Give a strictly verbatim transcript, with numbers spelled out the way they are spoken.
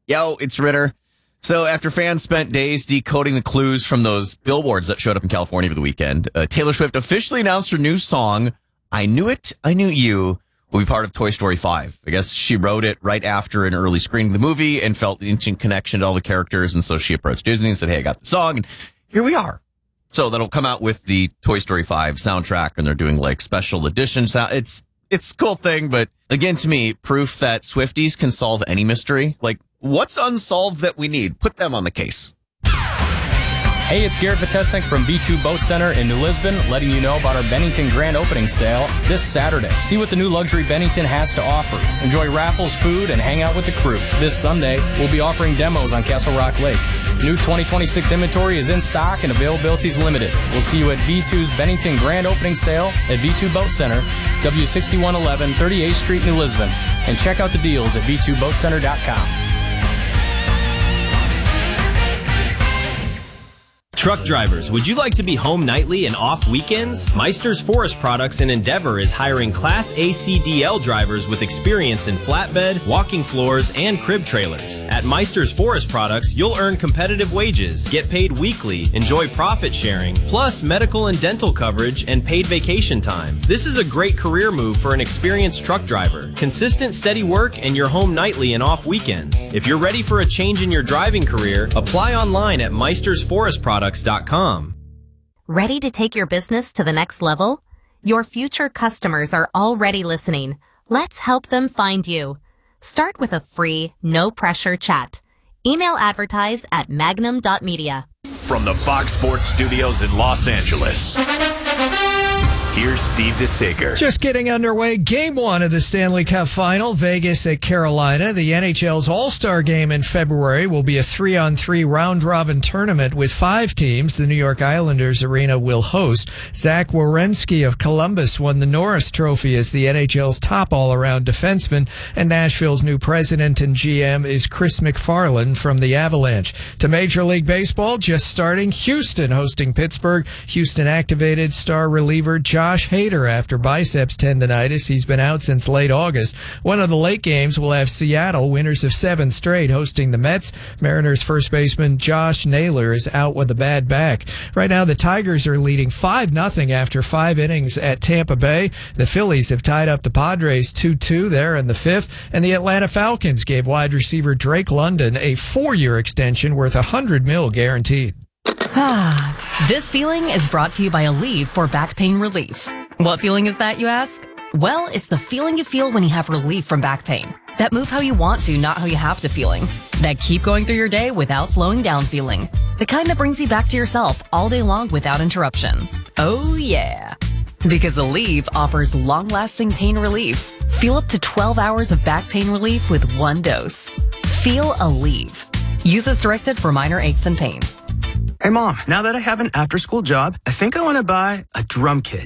Yo, it's Ritter. So after fans spent days decoding the clues from those billboards that showed up in California over the weekend, uh, Taylor Swift officially announced her new song, I Knew It, I Knew You, will be part of Toy Story five. I guess she wrote it right after an early screening of the movie and felt the instant connection to all the characters. And so she approached Disney and said, hey, I got the song. And here we are. So that'll come out with the Toy Story five soundtrack, and they're doing like special editions. It's, it's a cool thing. But again, to me, proof that Swifties can solve any mystery. Like, what's unsolved that we need? Put them on the case. Hey, it's Garrett Vitesnik from V two Boat Center in New Lisbon, letting you know about our Bennington Grand Opening Sale this Saturday. See what the new luxury Bennington has to offer. Enjoy raffles, food, and hang out with the crew. This Sunday, we'll be offering demos on Castle Rock Lake. New twenty twenty-six inventory is in stock and availability is limited. We'll see you at V two's Bennington Grand Opening Sale at V two Boat Center, W sixty-one eleven thirty-eighth Street, New Lisbon. And check out the deals at V two boat center dot com. Truck drivers, would you like to be home nightly and off weekends? Meister's Forest Products in Endeavor is hiring Class A C D L drivers with experience in flatbed, walking floors, and crib trailers. At Meister's Forest Products, you'll earn competitive wages, get paid weekly, enjoy profit sharing, plus medical and dental coverage and paid vacation time. This is a great career move for an experienced truck driver. Consistent, steady work, and you're home nightly and off weekends. If you're ready for a change in your driving career, apply online at meisters forest products dot com. Ready to take your business to the next level? Your future customers are already listening. Let's help them find you. Start with a free, no-pressure chat. Email advertise at magnum dot media. From the Fox Sports Studios in Los Angeles, here's Steve DeSager. Just getting underway. Game one of the Stanley Cup Final, Vegas at Carolina. The N H L's All-Star Game in February will be a three-on-three round-robin tournament with five teams. The New York Islanders arena will host. Zach Werenski of Columbus won the Norris Trophy as the N H L's top all-around defenseman, and Nashville's new president and G M is Chris McFarland from the Avalanche. To Major League Baseball, just starting, Houston hosting Pittsburgh. Houston activated star reliever Josh Josh Hader after biceps tendonitis. He's been out since late August. One of the late games will have Seattle, winners of seven straight, hosting the Mets. Mariners first baseman Josh Naylor is out with a bad back. Right now, the Tigers are leading five nothing after five innings at Tampa Bay. The Phillies have tied up the Padres two two there in the fifth, and the Atlanta Falcons gave wide receiver Drake London a four-year extension worth one hundred mil guaranteed. Ah, this feeling is brought to you by Aleve for back pain relief. What feeling is that, you ask? Well, it's the feeling you feel when you have relief from back pain. That move how you want to, not how you have to feeling. That keep going through your day without slowing down feeling. The kind that brings you back to yourself all day long without interruption. Oh yeah. Because Aleve offers long-lasting pain relief. Feel up to twelve hours of back pain relief with one dose. Feel Aleve. Use as directed for minor aches and pains. Hey, Mom, now that I have an after-school job, I think I want to buy a drum kit.